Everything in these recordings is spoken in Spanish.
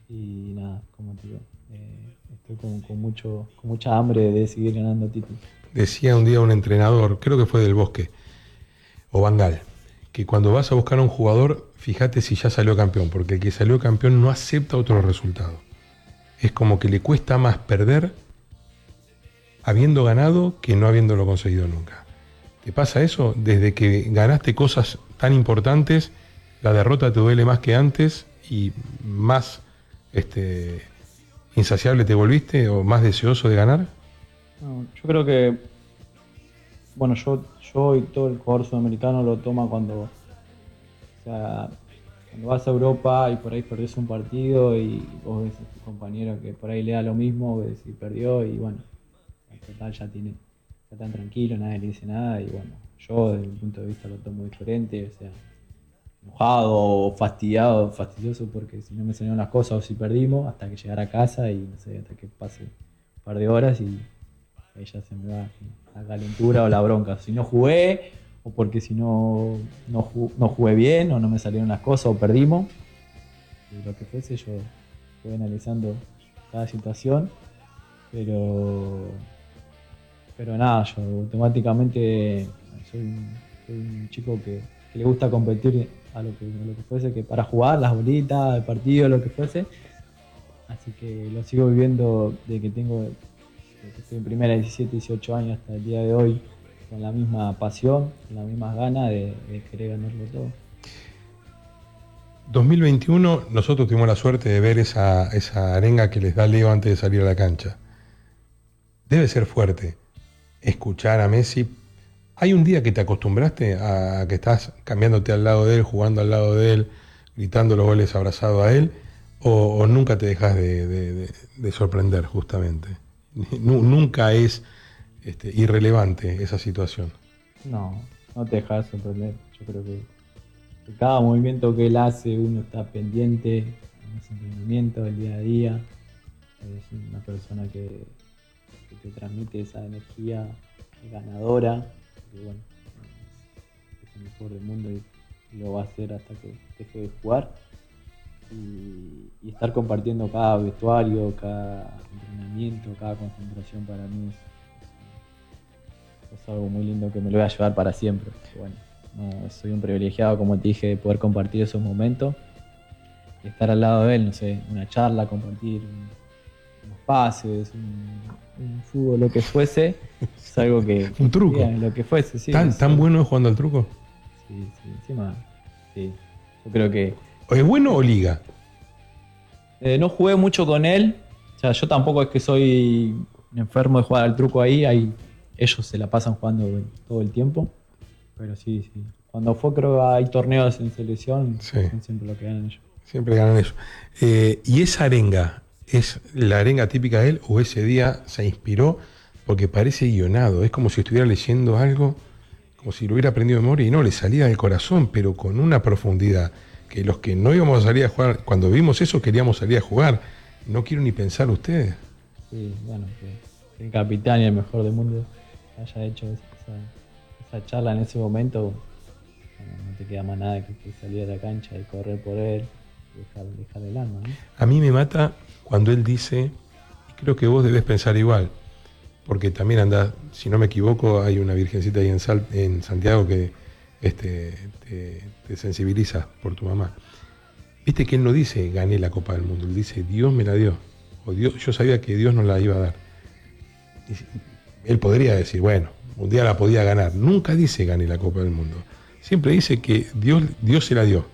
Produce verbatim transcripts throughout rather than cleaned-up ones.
y nada, como te digo, eh, estoy con, con, mucho, con mucha hambre de seguir ganando títulos. Decía un día un entrenador, creo que fue del Bosque, o Bangal, que cuando vas a buscar a un jugador, fíjate si ya salió campeón, porque el que salió campeón no acepta otro resultado. Es como que le cuesta más perder habiendo ganado que no habiéndolo conseguido nunca. ¿Te pasa eso? Desde que ganaste cosas tan importantes, la derrota te duele más que antes y más este, insaciable te volviste o más deseoso de ganar. No, yo creo que, bueno, yo, yo y todo el jugador sudamericano lo toma cuando, o sea, cuando vas a Europa y por ahí perdés un partido y vos ves a tu compañero que por ahí le da lo mismo, ves si perdió y bueno, en total ya tiene, ya tan tranquilo, nadie le dice nada y bueno, yo desde mi punto de vista lo tomo diferente, o sea, enojado o fastidiado, fastidioso porque si no me salieron las cosas o si perdimos, hasta que llegar a casa y no sé, hasta que pase un par de horas y ahí ya se me va la calentura o la bronca. Si no jugué, o porque si no, no, ju- no jugué bien, o no me salieron las cosas, o perdimos, y lo que fuese, yo voy analizando cada situación, pero, pero nada, yo automáticamente soy un, soy un chico que, que le gusta competir a lo que, a lo que fuese, que para jugar, las bolitas, el partido, lo que fuese, así que lo sigo viviendo de que tengo desde que estoy en primera, diecisiete, dieciocho años hasta el día de hoy, con la misma pasión, con las mismas ganas de, de querer ganarlo todo. dos mil veintiuno nosotros tuvimos la suerte de ver esa, esa arenga que les da Leo antes de salir a la cancha. Debe ser fuerte escuchar a Messi. ¿Hay un día que te acostumbraste a que estás cambiándote al lado de él, jugando al lado de él, gritando los goles abrazado a él? ¿O, o nunca te dejas de, de- de- de sorprender, justamente? Nu- nunca es este, irrelevante esa situación. No, no te dejas sorprender. Yo creo que, que cada movimiento que él hace, uno está pendiente en ese entrenamiento, del día a día. Es una persona que, que te transmite esa energía ganadora. Que bueno, es, es el mejor del mundo y, y lo va a hacer hasta que deje de jugar. Y, y estar compartiendo cada vestuario, cada entrenamiento, cada concentración para mí es, es, es algo muy lindo que me lo voy a llevar para siempre. Porque, bueno, no, soy un privilegiado, como te dije, de poder compartir esos momentos y estar al lado de él, no sé, una charla, compartir un- unos pases, un, un fútbol, lo que fuese, es algo que, Un sí, truco. lo que fuese, sí, ¿Tan, eso, tan bueno es jugando al truco? sí, sí, encima, sí, yo creo que ¿O es bueno o liga? Eh, no jugué mucho con él. O sea, yo tampoco es que soy enfermo de jugar al truco ahí. ahí ellos se la pasan jugando todo el tiempo. Pero sí, sí. Cuando fue, creo que hay torneos en selección, Sí, son siempre lo que ganan ellos. siempre ganan eso. Eh, ¿Y esa arenga es la arenga típica de él o ese día se inspiró? Porque parece guionado, es como si estuviera leyendo algo, como si lo hubiera aprendido de memoria y no, le salía del corazón, pero con una profundidad que los que no íbamos a salir a jugar, cuando vimos eso queríamos salir a jugar. No quiero ni pensar ustedes. Sí, bueno, que, que el capitán y el mejor del mundo haya hecho esa, esa charla en ese momento. Bueno, no te queda más nada que, que salir a la cancha y correr por él y dejar, dejar el alma, ¿no? A mí me mata cuando él dice, y creo que vos debés pensar igual, porque también anda, si no me equivoco, hay una virgencita ahí en, Sal- en Santiago que este, te, te sensibiliza por tu mamá. Viste que él no dice gané la Copa del Mundo, él dice Dios me la dio. O Dios, yo sabía que Dios nos la iba a dar. Y si- él podría decir, bueno, un día la podía ganar. Nunca dice gané la Copa del Mundo. Siempre dice que Dios, Dios se la dio.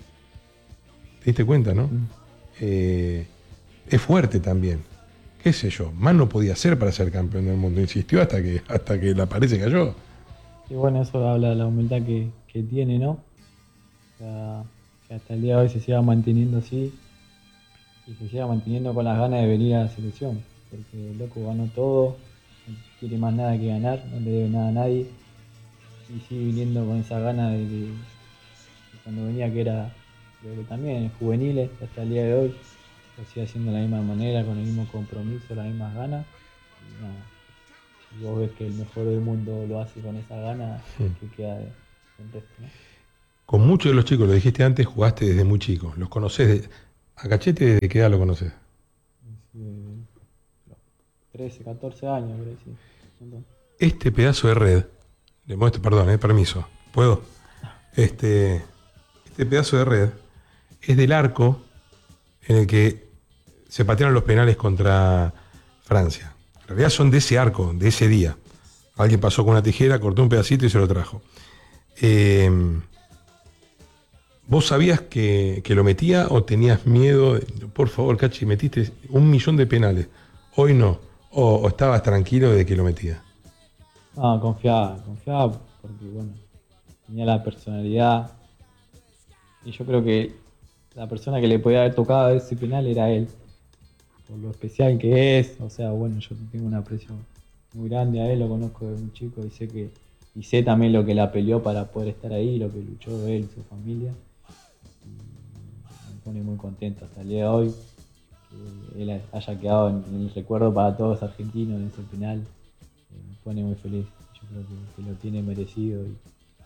¿Te diste cuenta, no? Mm. Eh, es fuerte también. Qué sé yo, más no podía ser para ser campeón del mundo. Insistió hasta que, hasta que la pared se cayó. Y bueno, eso habla de la humildad que, que tiene, ¿no? O sea, que hasta el día de hoy se siga manteniendo así y se siga manteniendo con las ganas de venir a la selección. Porque el loco ganó todo, no quiere más nada que ganar, no le debe nada a nadie. Y sigue viniendo con esa gana de, de- de cuando venía que era, creo que también en juveniles, hasta el día de hoy, lo sigue haciendo de la misma manera, con el mismo compromiso, las mismas ganas. Y nada, si vos ves que el mejor del mundo lo hace con esa gana, que queda de- del resto, ¿no? Con muchos de los chicos, lo dijiste antes, jugaste desde muy chicos. Los conocés de- ¿A Cachete desde qué edad lo conoces? Eh, trece, catorce años, creo, sí. Este pedazo de red, le muestro, perdón, eh, permiso, ¿puedo? Este, este pedazo de red es del arco en el que se patearon los penales contra Francia. En realidad son de ese arco, de ese día. Alguien pasó con una tijera, cortó un pedacito y se lo trajo. Eh, ¿Vos sabías que, que lo metía o tenías miedo? Por favor, Cachi, metiste un millón de penales. Hoy no. O, o estabas tranquilo de que lo metía. No, confiaba, confiaba porque, bueno, tenía la personalidad. Y yo creo que la persona que le podía haber tocado ese penal era él. Por lo especial que es. O sea, bueno, yo tengo un aprecio muy grande a él, lo conozco desde muy chico y sé que y sé también lo que la peleó para poder estar ahí, lo que luchó él y su familia. Y me pone muy contento hasta el día de hoy que él haya quedado en, en el recuerdo para todos los argentinos en ese penal. Eh, me pone muy feliz. Yo creo que, que lo tiene merecido y,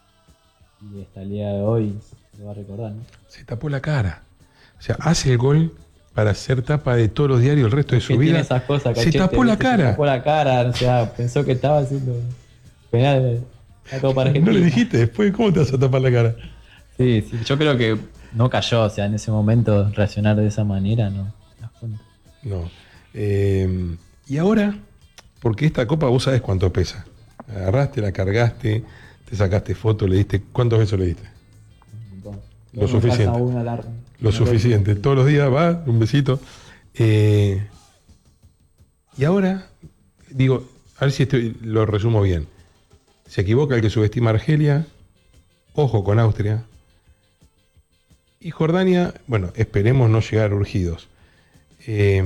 y hasta el día de hoy lo va a recordar, ¿no? Se tapó la cara. O sea, hace el gol para ser tapa de todos los diarios el resto de su vida. Esas cosas, se Cachete, tapó la ¿viste? cara. Se tapó la cara, o sea, pensó que estaba haciendo penal. Todo para Argentina. ¿No le dijiste después? ¿Cómo te vas a tapar la cara? Sí, sí, yo creo que no cayó, o sea, en ese momento reaccionar de esa manera, no. No. Eh, y ahora, porque esta copa vos sabés cuánto pesa. Agarraste, la cargaste, te sacaste foto, le diste. ¿Cuántos besos le diste? Lo suficiente. Lo suficiente. Todos los días va, un besito. Eh, y ahora, digo, a ver si estoy, lo resumo bien. Se equivoca el que subestima a Argelia. Ojo con Austria. Y Jordania, bueno, esperemos no llegar urgidos. Eh,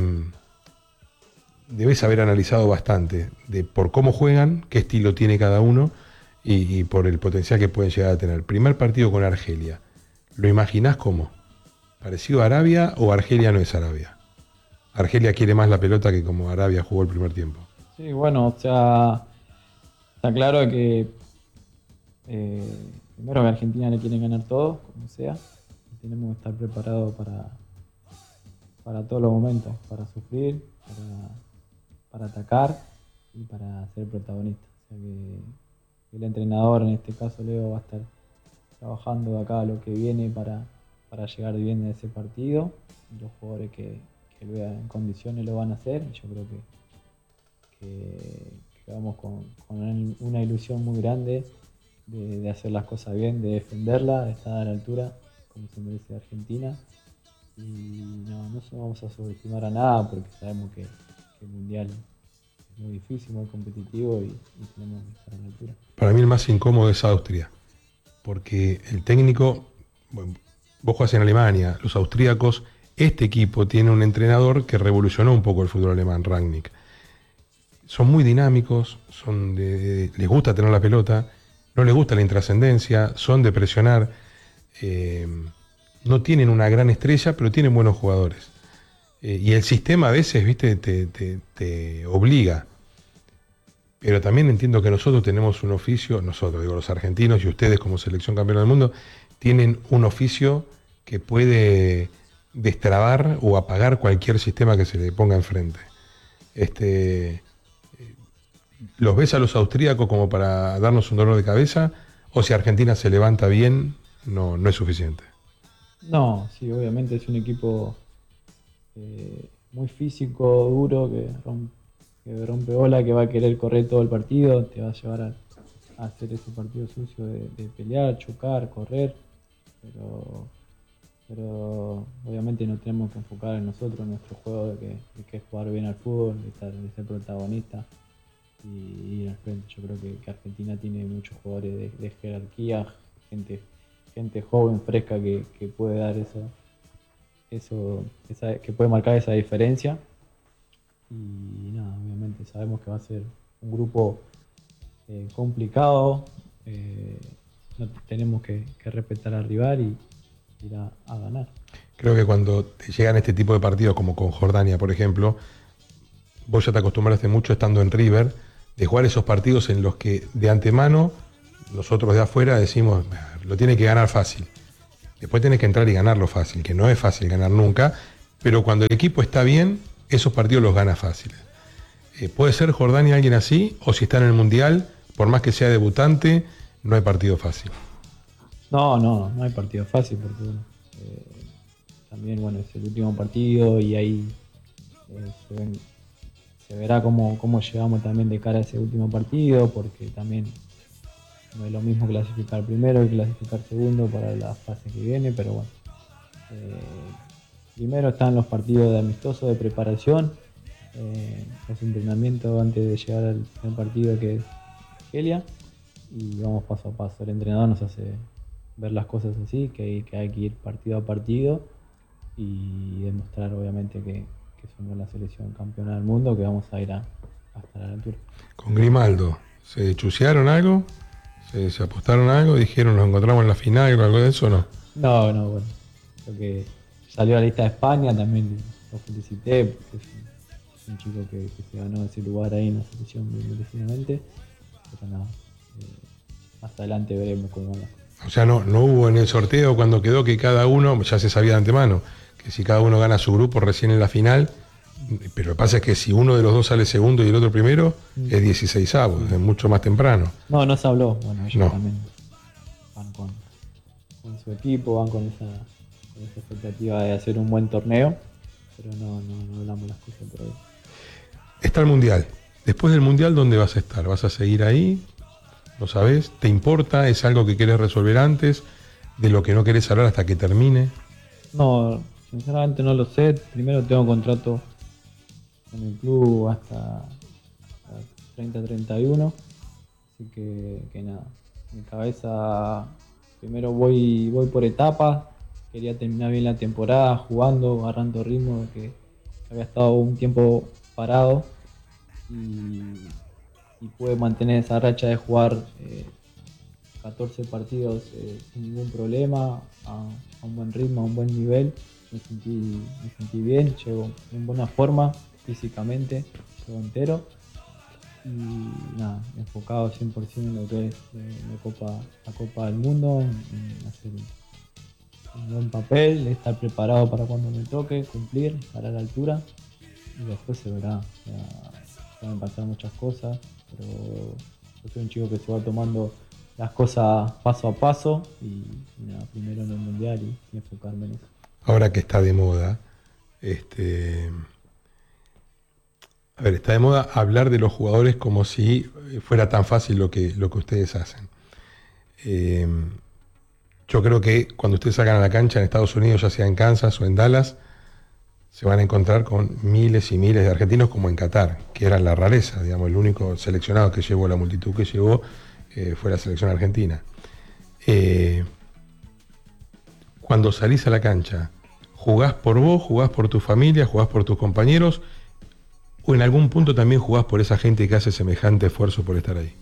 debes haber analizado bastante de por cómo juegan, qué estilo tiene cada uno y, y por el potencial que pueden llegar a tener. Primer partido con Argelia. ¿Lo imaginás cómo? ¿Parecido a Arabia o Argelia no es Arabia? Argelia quiere más la pelota que como Arabia jugó el primer tiempo. Sí, bueno, o sea, está claro que eh, primero que Argentina le quieren ganar todo, como sea. Tenemos que estar preparados para, para todos los momentos, para sufrir, para, para atacar y para ser protagonista. O sea que el entrenador, en este caso Leo, va a estar trabajando de acá a lo que viene para, para llegar bien a ese partido. Y los jugadores que, que lo vean en condiciones lo van a hacer. Y yo creo que, que, que vamos con, con una ilusión muy grande de, de hacer las cosas bien, de defenderla, de estar a la altura como se merece Argentina. Y no, no vamos a subestimar a nada porque sabemos que, que el Mundial es muy difícil, muy competitivo y, y tenemos que estar a la altura. Para mí el más incómodo es Austria. Porque el técnico, bueno, vos jugás en Alemania, los austríacos, este equipo tiene un entrenador que revolucionó un poco el fútbol alemán, Rangnick. Son muy dinámicos, son de, de, les gusta tener la pelota, no les gusta la intrascendencia, son de presionar, eh, no tienen una gran estrella, pero tienen buenos jugadores. Eh, y el sistema a veces, viste, te, te, te obliga. Pero también entiendo que nosotros tenemos un oficio, nosotros, digo, los argentinos y ustedes como selección campeona del mundo, tienen un oficio que puede destrabar o apagar cualquier sistema que se le ponga enfrente. Este, ¿los ves a los austríacos como para darnos un dolor de cabeza? ¿O si Argentina se levanta bien, no, no es suficiente? No, sí, obviamente es un equipo eh, muy físico, duro, que rompe que rompe bola, que va a querer correr todo el partido, te va a llevar a, a hacer ese partido sucio de, de pelear, chocar, correr, pero, pero obviamente no tenemos que enfocar en nosotros, en nuestro juego, de que, de que es jugar bien al fútbol, de, estar, de ser protagonista y ir al frente. Yo creo que, que Argentina tiene muchos jugadores de, de jerarquía, gente, gente joven, fresca, que, que puede dar eso, eso esa, que puede marcar esa diferencia. Y nada, obviamente sabemos que va a ser un grupo eh, complicado, eh, no tenemos que, que respetar al rival y ir a, a ganar. Creo que cuando te llegan este tipo de partidos, como con Jordania, por ejemplo, vos ya te acostumbraste mucho estando en River, de jugar esos partidos en los que de antemano, nosotros de afuera decimos, lo tiene que ganar fácil. Después tenés que entrar y ganarlo fácil, que no es fácil ganar nunca, pero cuando el equipo está bien, esos partidos los gana fáciles. Eh, puede ser Jordania alguien así, o si está en el Mundial, por más que sea debutante, no hay partido fácil. No, no, no hay partido fácil porque bueno, eh, también bueno, es el último partido y ahí eh, se, ven, se verá cómo, cómo llegamos también de cara a ese último partido, porque también no es lo mismo clasificar primero que clasificar segundo para la fase que viene, pero bueno. Eh, primero están los partidos de amistoso de preparación, eh, los entrenamientos antes de llegar al, al partido que es Argelia, y vamos paso a paso. El entrenador nos hace ver las cosas así, que hay que, hay que ir partido a partido y demostrar obviamente que, que somos la selección campeona del mundo, que vamos a ir a, a estar a la altura. Con Grimaldo, ¿se chusearon algo? ¿Se, se apostaron algo? ¿Dijeron nos encontramos en la final o algo de eso o no? No, no, bueno. Lo que salió a la lista de España también lo felicité, porque es un, es un chico que, que se ganó ese lugar ahí en la selección muy merecidamente. Pero nada, eh, más adelante veremos cómo van las cosas. O sea, no, no hubo en el sorteo cuando quedó que cada uno, ya se sabía de antemano, que si cada uno gana su grupo recién en la final, pero lo que pasa es que si uno de los dos sale segundo y el otro primero, mm. es dieciseisavo, es mucho más temprano. No, no se habló, bueno, ellos no. también van con, con su equipo, van con esa, con esa expectativa de hacer un buen torneo, pero no, no, no hablamos las cosas por ahí. Está el Mundial. Después del Mundial, ¿dónde vas a estar? ¿Vas a seguir ahí? ¿Lo sabés? ¿Te importa? ¿Es algo que querés resolver antes? ¿De lo que no querés hablar hasta que termine? No, sinceramente no lo sé. Primero tengo contrato con el club hasta, hasta treinta treinta y uno. Así que, que nada. Mi cabeza, primero voy, voy por etapas. Quería terminar bien la temporada jugando, agarrando ritmo, que había estado un tiempo parado. Y, y pude mantener esa racha de jugar eh, catorce partidos eh, sin ningún problema, a, a un buen ritmo, a un buen nivel. Me sentí, me sentí bien, llego en buena forma físicamente, llego entero. Y nada, enfocado cien por ciento en lo que es eh, la, Copa, la Copa del Mundo, en, en hacer un buen papel, estar preparado para cuando me toque, cumplir, estar a la altura. Y después se verá. O sea, van a pasar muchas cosas, pero yo soy un chico que se va tomando las cosas paso a paso y, y nada, primero en el Mundial y, y enfocarme en eso. Ahora que está de moda, este, a ver, está de moda hablar de los jugadores como si fuera tan fácil lo que, lo que ustedes hacen. Eh, yo creo que cuando ustedes salgan a la cancha en Estados Unidos, ya sea en Kansas o en Dallas, se van a encontrar con miles y miles de argentinos como en Qatar, que era la rareza, digamos, el único seleccionado que llevó, la multitud que llevó, eh, fue la selección argentina. Eh, cuando salís a la cancha, ¿jugás por vos, jugás por tu familia, jugás por tus compañeros, o en algún punto también jugás por esa gente que hace semejante esfuerzo por estar ahí?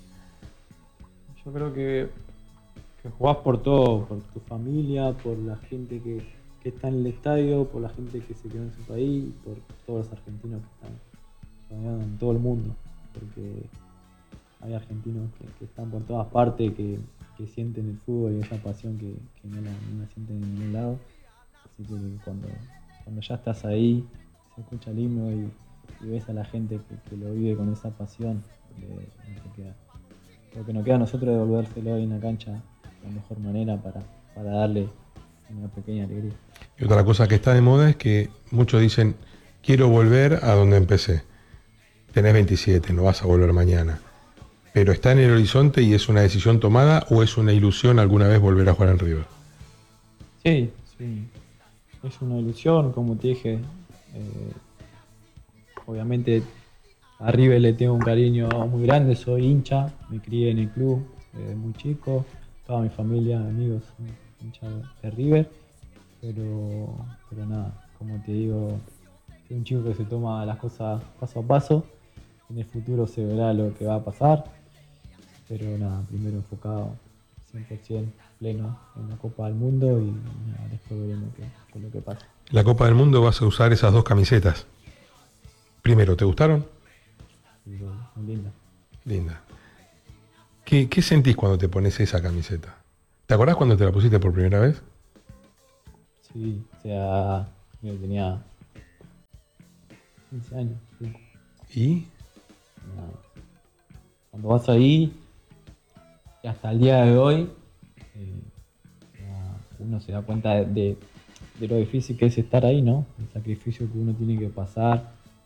Yo creo que, que jugás por todo, por tu familia, por la gente que, que está en el estadio, por la gente que se quedó en su país, por todos los argentinos que están rodeados en todo el mundo, porque hay argentinos que, que están por todas partes, que, que sienten el fútbol y esa pasión que, que no, la, no la sienten en ningún lado. Así que cuando, cuando ya estás ahí, se escucha el himno y, y ves a la gente que, que lo vive con esa pasión, eh, no te queda. Lo que nos queda a nosotros es devolvérselo ahí en la cancha de la mejor manera para, para darle una pequeña alegría. Y otra cosa que está de moda es que muchos dicen, quiero volver a donde empecé. Tenés veintisiete, no vas a volver mañana. Pero ¿está en el horizonte y es una decisión tomada o es una ilusión alguna vez volver a jugar en River? Sí, sí. Es una ilusión, como te dije. Eh, obviamente a River le tengo un cariño muy grande, soy hincha, me crié en el club desde muy chico, toda mi familia, amigos son hinchas de River, pero, pero nada, como te digo, soy un chico que se toma las cosas paso a paso, en el futuro se verá lo que va a pasar, pero nada, primero enfocado cien por ciento pleno en la Copa del Mundo y nada, después veremos qué, qué es lo que pasa. La Copa del Mundo vas a usar esas dos camisetas. Primero, ¿te gustaron? Muy linda. Linda. ¿Qué, ¿Qué sentís cuando te pones esa camiseta? ¿Te acordás cuando te la pusiste por primera vez? Sí, o sea, yo tenía quince años. Sí. ¿Y? Cuando vas ahí, y hasta el día de hoy, eh, uno se da cuenta de, de, de lo difícil que es estar ahí, ¿no? El sacrificio que uno tiene que pasar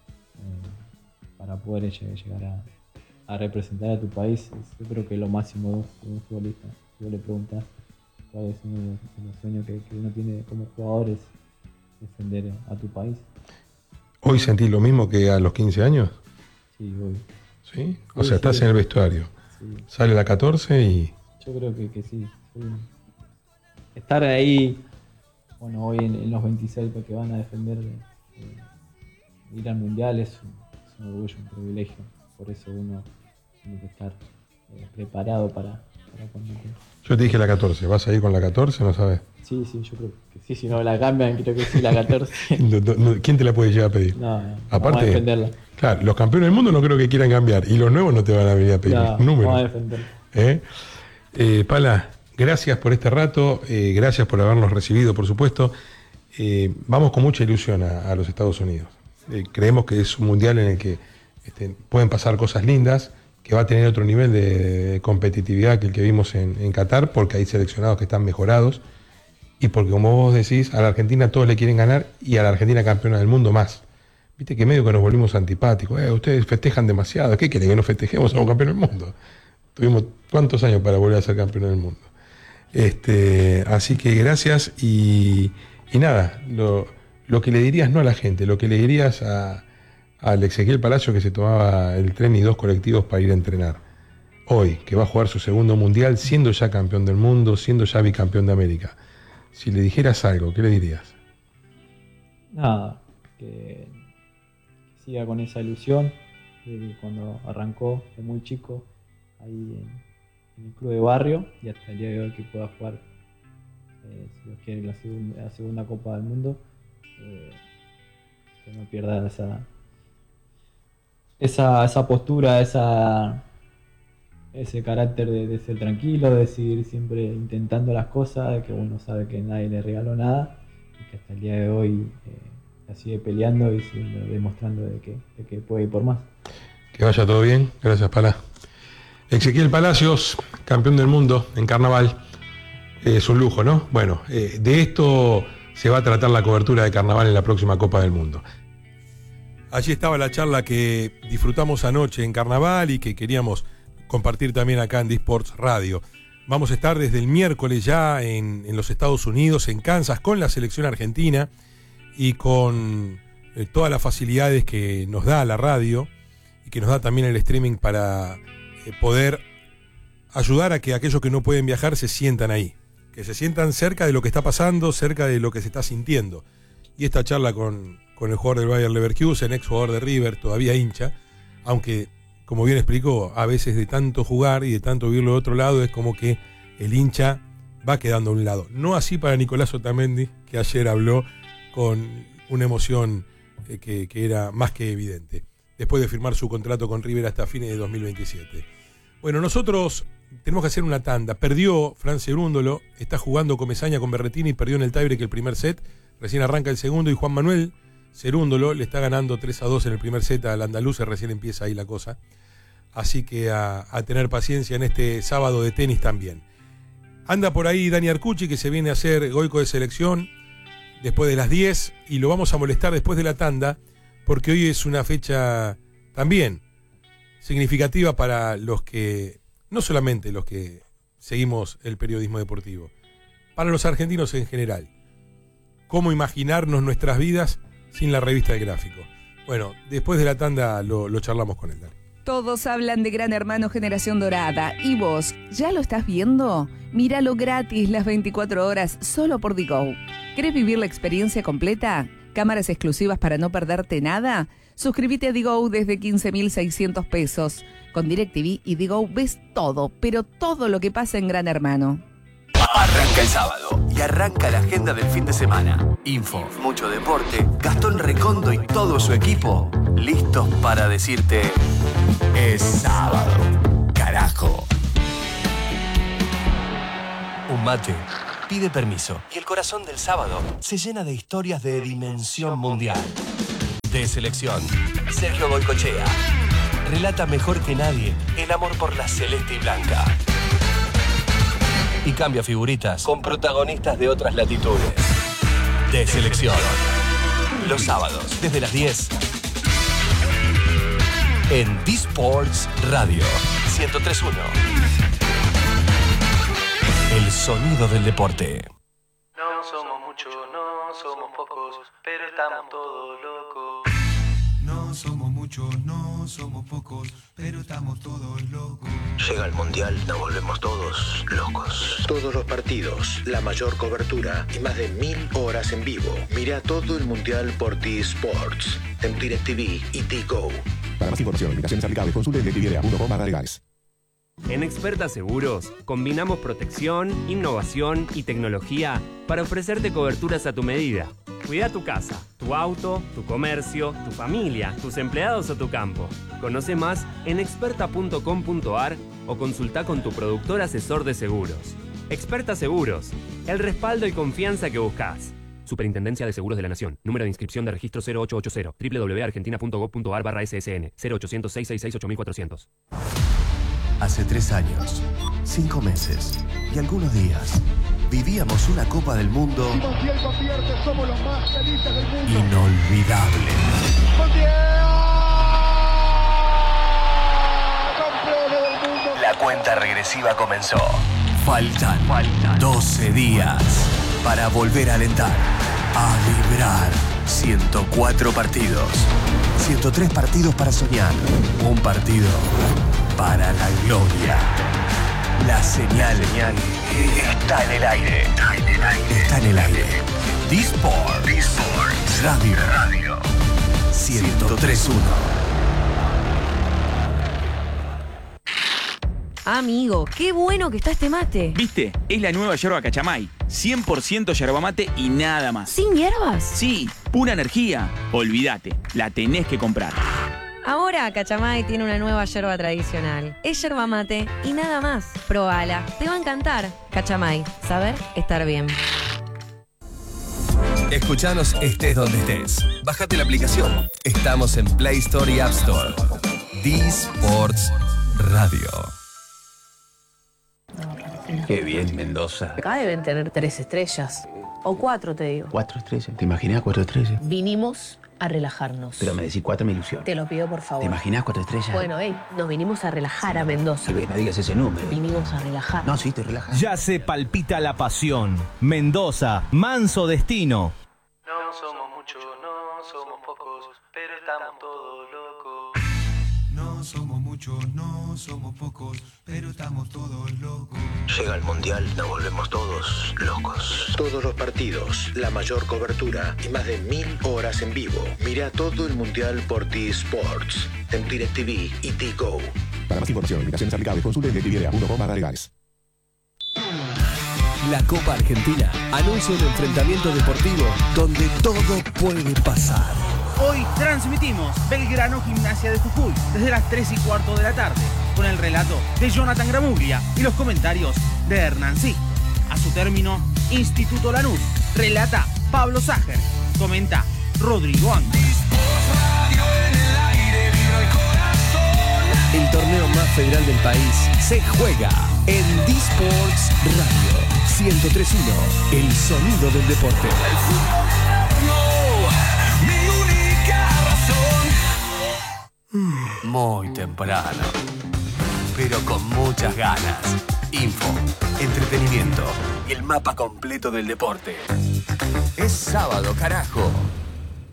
eh, para poder llegar a, a representar a tu país. Yo creo que es lo máximo de un futbolista. Yo le pregunto cuál es uno de los sueños que, que uno tiene como jugador, es defender a tu país. ¿Hoy sentís lo mismo que a los quince años? Sí, hoy. ¿Sí? O Sí, sea, estás sí. en el vestuario. Sí. Sale la catorce y... Yo creo que, que sí. sí. Estar ahí, bueno, hoy en, en los veintiséis que van a defender eh, ir al mundial es un, es un orgullo, un privilegio. Por eso uno tiene que estar eh, preparado para, para cuando... Yo te dije la catorce, ¿vas a ir con la catorce? ¿No sabes? Sí, sí, yo creo que sí. Si no la cambian, creo que sí, la catorce. ¿Quién te la puede llegar a pedir? No, no, aparte, vamos a defenderla. Claro, los campeones del mundo no creo que quieran cambiar y los nuevos no te van a venir a pedir no, números. Vamos a defenderla. ¿Eh? Eh, Pala, gracias por este rato, eh, gracias por habernos recibido, por supuesto. Eh, vamos con mucha ilusión a, a los Estados Unidos. Eh, creemos que es un mundial en el que este, pueden pasar cosas lindas, que va a tener otro nivel de, de competitividad que el que vimos en, en Qatar, porque hay seleccionados que están mejorados y porque, como vos decís, a la Argentina todos le quieren ganar y a la Argentina campeona del mundo más. Viste que medio que nos volvimos antipáticos. Eh, ustedes festejan demasiado. ¿Qué quieren que no festejemos? Somos campeones del mundo. Tuvimos cuántos años para volver a ser campeones del mundo. Este, así que gracias y, y nada, lo, lo que le dirías no a la gente, lo que le dirías a, al Ezequiel Palacio que se tomaba el tren y dos colectivos para ir a entrenar. Hoy, que va a jugar su segundo mundial, siendo ya campeón del mundo, siendo ya bicampeón de América. Si le dijeras algo, ¿qué le dirías? Nada, que siga con esa ilusión de cuando arrancó de muy chico ahí en, en el club de barrio y hasta el día de hoy que pueda jugar, eh, si Dios quiere, la segunda, la segunda Copa del Mundo, eh, que no pierda esa, esa, esa postura, esa, ese carácter de, de ser tranquilo, de seguir siempre intentando las cosas, de que uno sabe que nadie le regaló nada y que hasta el día de hoy eh, la sigue peleando y sigue demostrando de que, de que puede ir por más. Que vaya todo bien, gracias Pala. Ezequiel Palacios, campeón del mundo en carnaval, eh, es un lujo, ¿no? Bueno, eh, de esto se va a tratar la cobertura de carnaval en la próxima Copa del Mundo. Allí estaba la charla que disfrutamos anoche en carnaval y que queríamos compartir también acá en Disports Radio. Vamos a estar desde el miércoles ya en, en los Estados Unidos, en Kansas, con la selección argentina y con eh, todas las facilidades que nos da la radio y que nos da también el streaming para eh, poder ayudar a que aquellos que no pueden viajar se sientan ahí, que se sientan cerca de lo que está pasando, cerca de lo que se está sintiendo. Y esta charla con, con el jugador del Bayer Leverkusen, ex jugador de River, todavía hincha, aunque, como bien explicó, a veces de tanto jugar y de tanto vivirlo de otro lado, es como que el hincha va quedando a un lado. No así para Nicolás Otamendi, que ayer habló con una emoción eh, que, que era más que evidente, después de firmar su contrato con River hasta fines de dos mil veintisiete. Bueno, nosotros tenemos que hacer una tanda. Perdió Fran Cerúndolo, está jugando Comesaña con Berretini, perdió en el tiebreak el primer set, recién arranca el segundo y Juan Manuel Cerúndolo le está ganando tres a dos en el primer set al andaluz, recién empieza ahí la cosa. Así que a, a tener paciencia en este sábado de tenis también. Anda por ahí Dani Arcucci, que se viene a hacer goico de selección después de las diez, y lo vamos a molestar después de la tanda, porque hoy es una fecha también significativa para los que, no solamente los que seguimos el periodismo deportivo, para los argentinos en general. ¿Cómo imaginarnos nuestras vidas sin la revista del Gráfico? Bueno, después de la tanda lo, lo charlamos con él. Dale. Todos hablan de Gran Hermano Generación Dorada. ¿Y vos, ya lo estás viendo? Míralo gratis las veinticuatro horas solo por Digo. ¿Querés vivir la experiencia completa? ¿Cámaras exclusivas para no perderte nada? Suscríbete a Digo desde quince mil seiscientos pesos. Con DirecTV y Digo ves todo, pero todo lo que pasa en Gran Hermano. Arranca el sábado y arranca la agenda del fin de semana. Info, mucho deporte, Gastón Recondo y todo su equipo listos para decirte: es sábado, carajo. Un mate pide permiso y el corazón del sábado se llena de historias de dimensión mundial. de selección. Sergio Goycochea relata mejor que nadie el amor por la celeste y blanca. Y cambia figuritas con protagonistas de otras latitudes. De selección. Los sábados, desde las diez. En D-Sports Radio ciento tres punto uno. El sonido del deporte. No somos muchos, no somos pocos, pero estamos todos locos. No somos muchos, no somos pocos, pero estamos todos locos. Llega el Mundial, nos volvemos todos locos. Todos los partidos, la mayor cobertura y más de mil horas en vivo. Mira todo el Mundial por T-Sports, en DirecTV y T-Go. Para más información, limitaciones aplicables, consulte directv punto com barra legales. En Experta Seguros, combinamos protección, innovación y tecnología para ofrecerte coberturas a tu medida. Cuida tu casa, tu auto, tu comercio, tu familia, tus empleados o tu campo. Conoce más en experta punto com punto a r o consulta con tu productor asesor de seguros. Experta Seguros, el respaldo y confianza que buscas. Superintendencia de Seguros de la Nación. Número de inscripción de registro cero ocho ocho cero. doble u doble u doble u punto argentina punto gob punto a r barra S S N. cero ochocientos, seiscientos sesenta y seis, ocho mil cuatrocientos. Hace tres años, cinco meses y algunos días, vivíamos una Copa del Mundo inolvidable. La cuenta regresiva comenzó. Faltan doce días para volver a alentar, a vibrar. ciento cuatro partidos, ciento tres partidos para soñar, un partido para la gloria. La señal, señal está en el aire. Está en el aire. Está en el aire. D-Sport. D-Sport. Radio. Radio. ciento tres punto uno. Amigo, qué bueno que está este mate. ¿Viste? Es la nueva yerba Cachamay. cien por ciento yerba mate y nada más. ¿Sin hierbas? Sí, pura energía. Olvídate, la tenés que comprar. Ahora Cachamay tiene una nueva yerba tradicional. Es yerba mate y nada más. Probala, te va a encantar. Cachamay, saber estar bien. Escuchanos estés donde estés. Bájate la aplicación. Estamos en Play Store y App Store. D-Sports Radio. Qué bien, Mendoza. Acá deben tener tres estrellas. O cuatro, te digo. Cuatro estrellas. ¿Te imaginas cuatro estrellas? Vinimos a relajarnos. Pero me decís cuatro, me ilusión. Te lo pido, por favor. ¿Te imaginas cuatro estrellas? Bueno, hey, nos vinimos a relajar a Mendoza. Que no digas ese número. Vinimos a relajar. No, sí, te relajas. Ya se palpita la pasión. Mendoza, manso destino. No somos muchos, no somos pocos, pero estamos todos locos. No somos muchos, no somos pocos, pero estamos todos locos. Llega el Mundial, nos volvemos todos locos. Todos los partidos, la mayor cobertura y más de mil horas en vivo. Mira todo el Mundial por T-Sports, en DirecTV y T-Go. Para más información, limitaciones aplicables, consulte directv punto com barra legales. La Copa Argentina anuncia un enfrentamiento deportivo donde todo puede pasar. Hoy transmitimos Belgrano Gimnasia de Jujuy desde las tres y cuarto de la tarde con el relato de Jonathan Gramuglia y los comentarios de Hernán Sí. A su término, Instituto Lanús relata Pablo Ságer, comenta Rodrigo Ángel. El torneo más federal del país se juega en D-Sports Radio ciento tres punto uno, el sonido del deporte. Muy temprano, pero con muchas ganas. Info, entretenimiento y el mapa completo del deporte. Es sábado, carajo.